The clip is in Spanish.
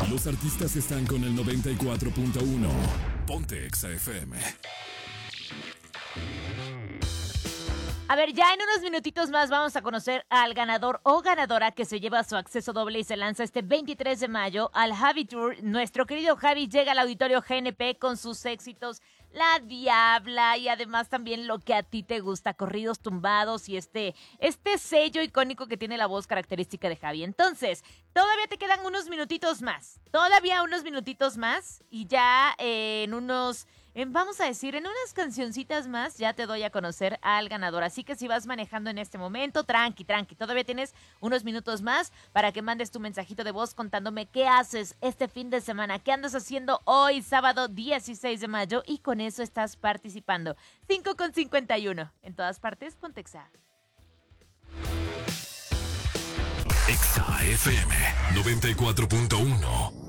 Los artistas están con el 94.1. Ponte Exa FM. A ver, ya en unos minutitos más vamos a conocer al ganador o ganadora que se lleva su acceso doble y se lanza este 23 de mayo al Javi Tour. Nuestro querido Javi llega al Auditorio GNP con sus éxitos La Diabla y además también lo que a ti te gusta, corridos tumbados y este sello icónico que tiene la voz característica de Javi. Entonces, todavía te quedan unos minutitos más, y ya vamos a decir, en unas cancioncitas más ya te doy a conocer al ganador. Así que si vas manejando en este momento, tranqui, todavía tienes unos minutos más para que mandes tu mensajito de voz contándome qué haces este fin de semana, qué andas haciendo hoy, sábado 16 de mayo, y con eso estás participando. 5:51. En todas partes, ponte Exa. Exa FM 94.1.